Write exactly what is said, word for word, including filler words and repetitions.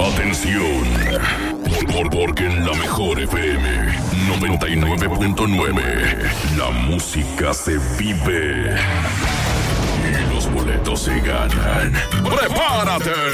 Atención, por, por, porque en la mejor F M noventa y nueve punto nueve la música se vive y los boletos se ganan. ¡Prepárate!